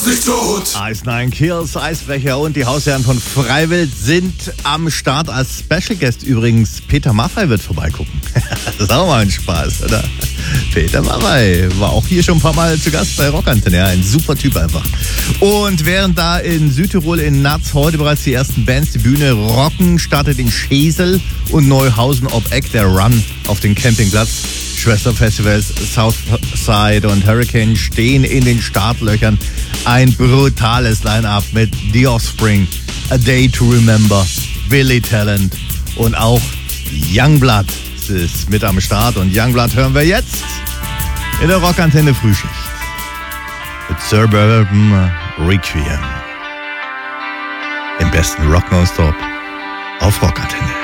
nicht tot. Ice Nine Kills, Eisbrecher und die Hausherren von Freiwild sind am Start. Als Special Guest übrigens Peter Maffay wird vorbeigucken. Das ist auch mal ein Spaß, oder? Peter Maffay war auch hier schon ein paar Mal zu Gast bei Rockantenne. Ja, ein super Typ einfach. Und während da in Südtirol in Natz heute bereits die ersten Bands die Bühne rocken, startet in Schesel und Neuhausen ob Eck der Run auf den Campingplatz. Schwesterfestivals Southside und Hurricane stehen in den Startlöchern. Ein brutales Line-Up mit The Offspring, A Day to Remember, Billy Talent und auch Youngblood ist mit am Start. Und Youngblood hören wir jetzt in der Rockantenne Frühschicht mit Suburban Requiem. Im besten Rock Nonstop auf Rockantenne.